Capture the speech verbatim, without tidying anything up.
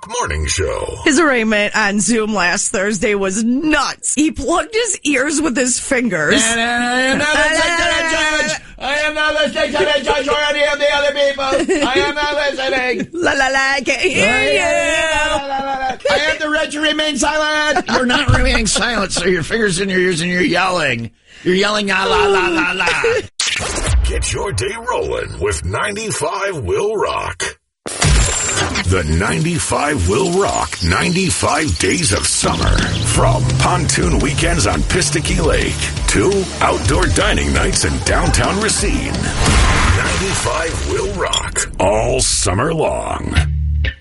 Rock Morning Show. His arraignment on Zoom last Thursday was nuts. He plugged his ears with his fingers. And I am not listening to the judge. I am not listening to the judge or any of the other people. I am not listening. La la la, I can't hear you. I have the right to remain silent. You're not remaining silent, so your fingers in your ears and you're yelling. You're yelling, ah, la, la, la, la. Get your day rolling with ninety-five Will Rock. The ninety-five Will Rock ninety-five Days of Summer. From pontoon weekends on Pistakee Lake to outdoor dining nights in downtown Racine. ninety-five Will Rock all summer long.